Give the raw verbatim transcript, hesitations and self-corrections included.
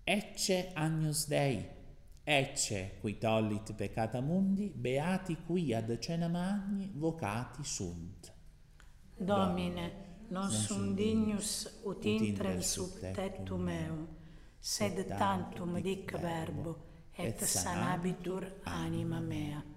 Ecce Agnus Dei, ecce qui tollit peccata mundi, beati qui ad cena magni vocati sunt. Domine, non sum dignus ut intrem sub tectum meum, sed tantum dic verbo, et sanabitur anima mea.